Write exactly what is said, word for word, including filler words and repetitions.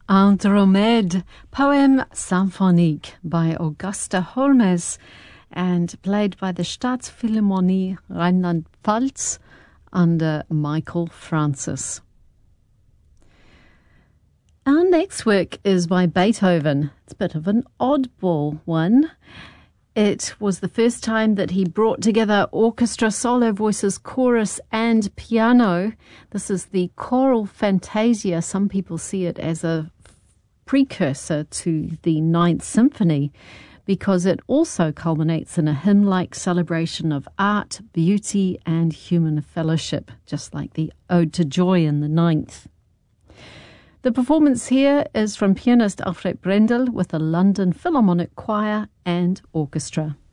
Andromede, poem symphonique by Augusta Holmes and played by the Staatsphilharmonie Rheinland-Pfalz under Michael Francis. Our next work is by Beethoven. It's a bit of an oddball one. It was the first time that he brought together orchestra, solo voices, chorus, and piano. This is the Choral Fantasia. Some people see it as a precursor to the Ninth Symphony because it also culminates in a hymn-like celebration of art, beauty, and human fellowship, just like the Ode to Joy in the Ninth. The performance here is from pianist Alfred Brendel with the London Philharmonic Choir and Orchestra.